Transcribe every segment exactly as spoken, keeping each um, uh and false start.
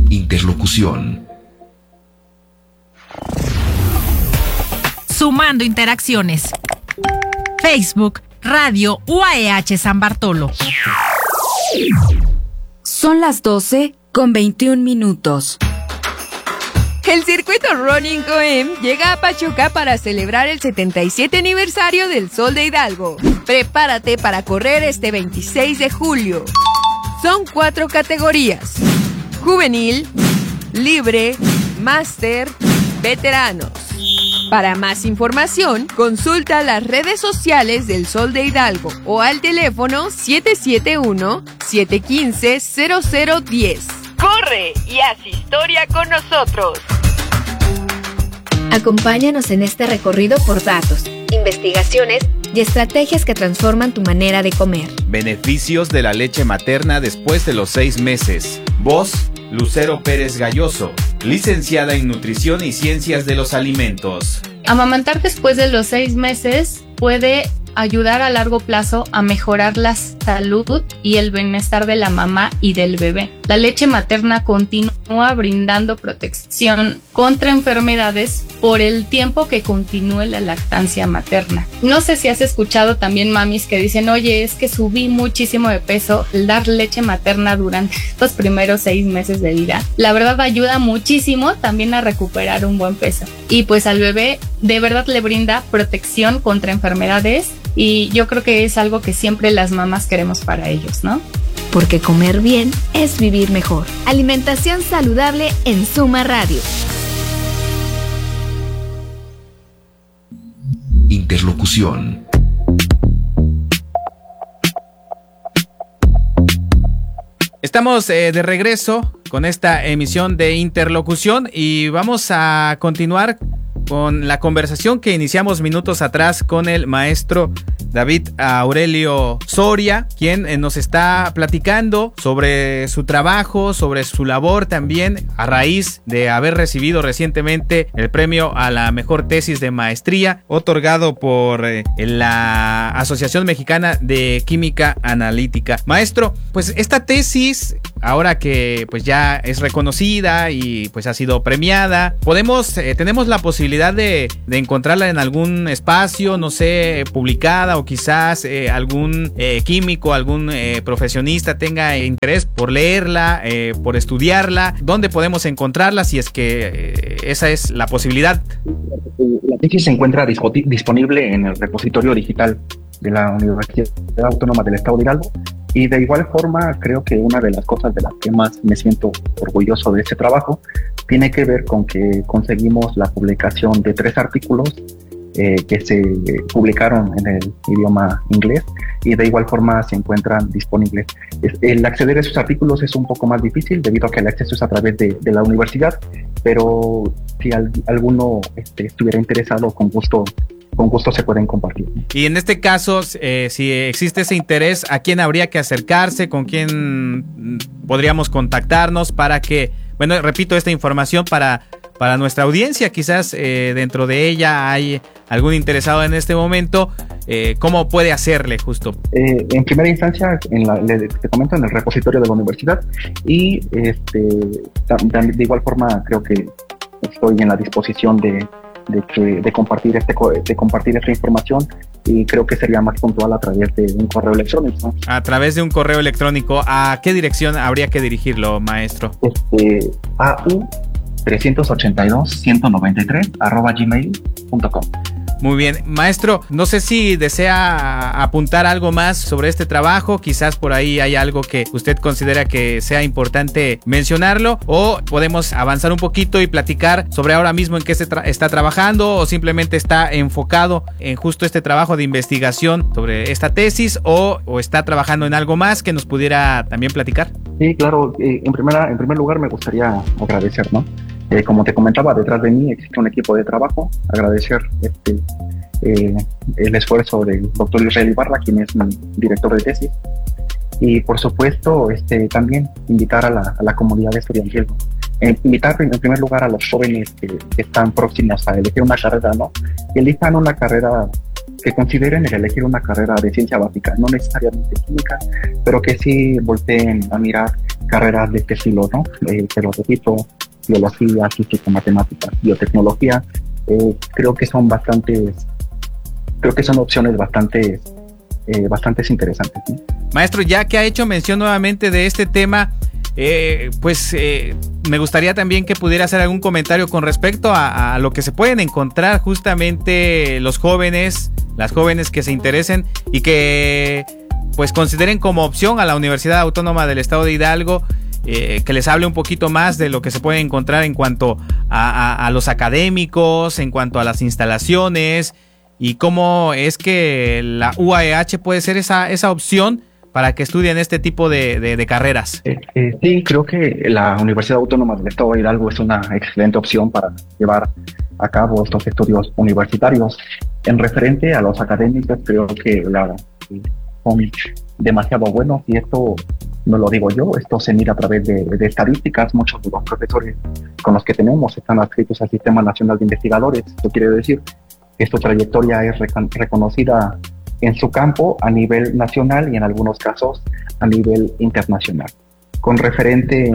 Interlocución. Sumando interacciones. Facebook, Radio U A E H San Bartolo. Son las doce con veintiún minutos. El circuito Running Coem llega a Pachuca para celebrar el setenta y siete aniversario del Sol de Hidalgo. Prepárate para correr este veintiséis de julio. Son cuatro categorías: juvenil, libre, máster, veteranos. Para más información, consulta las redes sociales del Sol de Hidalgo o al teléfono siete siete uno, siete uno cinco, cero cero uno cero. ¡Corre y haz historia con nosotros! Acompáñanos en este recorrido por datos, investigaciones y estrategias que transforman tu manera de comer. Beneficios de la leche materna después de los seis meses. Voz, Lucero Pérez Galloso, licenciada en Nutrición y Ciencias de los Alimentos. Amamantar después de los seis meses puede ayudar a largo plazo a mejorar la salud y el bienestar de la mamá y del bebé. La leche materna continúa brindando protección contra enfermedades por el tiempo que continúe la lactancia materna. No sé si has escuchado también mamis que dicen, oye, es que subí muchísimo de peso. El dar leche materna durante estos primeros seis meses de vida, la verdad ayuda muchísimo también a recuperar un buen peso. Y pues al bebé de verdad le brinda protección contra enfermedades y yo creo que es algo que siempre las mamás queremos para ellos, ¿no? Porque comer bien es vivir mejor. Alimentación saludable en Suma Radio. Interlocución. Estamos eh, de regreso con esta emisión de Interlocución y vamos a continuar con la conversación que iniciamos minutos atrás con el maestro David Aurelio Soria, quien nos está platicando sobre su trabajo, sobre su labor también, a raíz de haber recibido recientemente el premio a la mejor tesis de maestría, otorgado por eh, la Asociación Mexicana de Química Analítica. Maestro, pues esta tesis, ahora que pues ya es reconocida y pues ha sido premiada, podemos, eh, tenemos la posibilidad de, de encontrarla en algún espacio, no sé, publicada, o quizás eh, algún eh, químico, algún eh, profesionista tenga interés por leerla, eh, por estudiarla. ¿Dónde podemos encontrarla si es que eh, esa es la posibilidad? La tesis se encuentra disponible en el repositorio digital de la Universidad Autónoma del Estado de Hidalgo. Y de igual forma, creo que una de las cosas de las que más me siento orgulloso de este trabajo tiene que ver con que conseguimos la publicación de tres artículos eh, que se publicaron en el idioma inglés y de igual forma se encuentran disponibles. El acceder a esos artículos es un poco más difícil debido a que el acceso es a través de, de la universidad, pero si al, alguno este, estuviera interesado, con gusto con gusto se pueden compartir. Y en este caso, eh, si existe ese interés, ¿a quién habría que acercarse? ¿Con quién podríamos contactarnos para que, bueno, repito esta información para, para nuestra audiencia, quizás eh, dentro de ella hay algún interesado en este momento, eh, ¿cómo puede hacerle justo? Eh, en primera instancia, en la, le, te comento, en el repositorio de la universidad y este, de, de igual forma creo que estoy en la disposición de De, que, de compartir este de compartir esta información y creo que sería más puntual a través de un correo electrónico. A través de un correo electrónico, ¿a qué dirección habría que dirigirlo, maestro? Este, A U trescientos ochenta y dos, ciento noventa y tres arroba gmail punto com. Muy bien, maestro, no sé si desea apuntar algo más sobre este trabajo, quizás por ahí hay algo que usted considera que sea importante mencionarlo, o podemos avanzar un poquito y platicar sobre ahora mismo en qué se tra- está trabajando, o simplemente está enfocado en justo este trabajo de investigación sobre esta tesis, o, o está trabajando en algo más que nos pudiera también platicar. Sí, claro, eh, en, primera, en primer lugar me gustaría agradecer, ¿no? Eh, como te comentaba, detrás de mí existe un equipo de trabajo. Agradecer este, eh, el esfuerzo del doctor Israel Ibarra, quien es mi director de tesis. Y por supuesto, este, también invitar a la, a la comunidad estudiantil, ¿no? Eh, invitar en primer lugar a los jóvenes que, que están próximos a elegir una carrera, ¿no? Que elijan una carrera, que consideren el elegir una carrera de ciencia básica, no necesariamente química, pero que sí volteen a mirar carreras de este estilo, ¿no? Eh, pero repito, biología, física, matemáticas, biotecnología, eh, creo que son bastantes, creo que son opciones bastante, eh, bastantes interesantes, ¿no? Maestro, ya que ha hecho mención nuevamente de este tema, eh, pues eh, me gustaría también que pudiera hacer algún comentario con respecto a, a lo que se pueden encontrar justamente los jóvenes, las jóvenes que se interesen y que pues consideren como opción a la Universidad Autónoma del Estado de Hidalgo, eh, que les hable un poquito más de lo que se puede encontrar en cuanto a, a, a los académicos, en cuanto a las instalaciones y cómo es que la U A E H puede ser esa, esa opción para que estudien este tipo de, de, de carreras. Eh, eh, sí, creo que la Universidad Autónoma del Estado de Hidalgo es una excelente opción para llevar a cabo estos estudios universitarios. En referente a los académicos, creo que la, son demasiado buenos, y esto no lo digo yo, esto se mira a través de, de estadísticas. Muchos de los profesores con los que tenemos están adscritos al Sistema Nacional de Investigadores. Esto quiere decir que su trayectoria es recon- reconocida en su campo a nivel nacional y en algunos casos a nivel internacional. Con referente,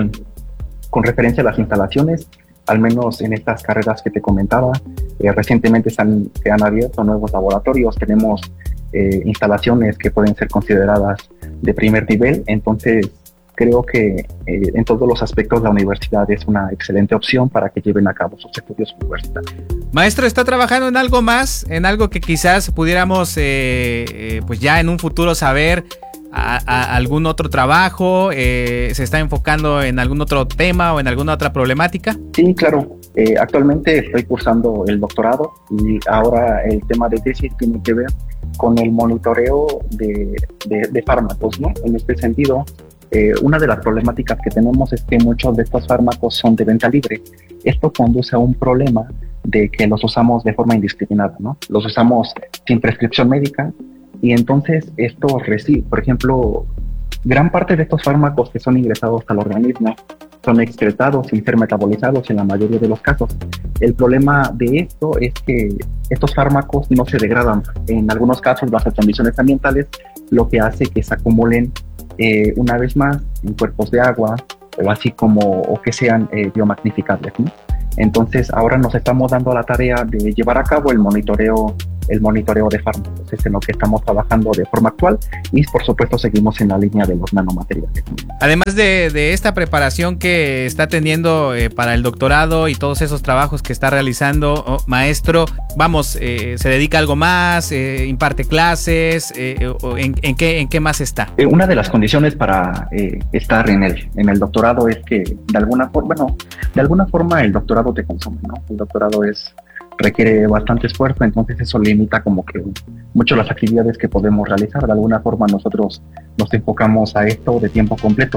con referencia a las instalaciones, al menos en estas carreras que te comentaba, eh, recientemente se han, se han abierto nuevos laboratorios, tenemos eh, instalaciones que pueden ser consideradas de primer nivel, entonces creo que eh, en todos los aspectos la universidad es una excelente opción para que lleven a cabo sus estudios universitarios. Maestro, ¿está trabajando en algo más? ¿En algo que quizás pudiéramos eh, eh, pues ya en un futuro saber? A, a algún otro trabajo? Eh, ¿Se está enfocando en algún otro tema o en alguna otra problemática? Sí, claro. Eh, actualmente estoy cursando el doctorado y ahora el tema de tesis tiene que ver con el monitoreo de, de, de fármacos, ¿no? En este sentido, eh, una de las problemáticas que tenemos es que muchos de estos fármacos son de venta libre. Esto conduce a un problema de que los usamos de forma indiscriminada, ¿no? Los usamos sin prescripción médica. Y entonces esto recibe, por ejemplo, gran parte de estos fármacos que son ingresados al organismo son excretados sin ser metabolizados en la mayoría de los casos. El problema de esto es que estos fármacos no se degradan. En algunos casos, bajo condiciones ambientales, lo que hace que se acumulen eh, una vez más en cuerpos de agua o así como o que sean eh, biomagnificables, ¿no? Entonces ahora nos estamos dando la tarea de llevar a cabo el monitoreo el monitoreo de fármacos. Es en lo que estamos trabajando de forma actual y por supuesto seguimos en la línea de los nanomateriales. Además de, de esta preparación que está teniendo eh, para el doctorado y todos esos trabajos que está realizando, oh, maestro, vamos, eh, ¿se dedica a algo más? Eh, ¿Imparte clases? Eh, o en, en, qué, ¿En qué más está? Eh, una de las condiciones para eh, estar en el, en el doctorado es que de alguna forma, bueno, de alguna forma el doctorado te consume, ¿no? El doctorado es requiere bastante esfuerzo, entonces eso limita como que mucho las actividades que podemos realizar. De alguna forma nosotros nos enfocamos a esto de tiempo completo.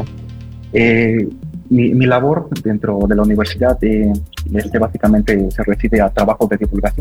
Eh, mi, mi labor dentro de la universidad eh, este básicamente se refiere a trabajos de divulgación.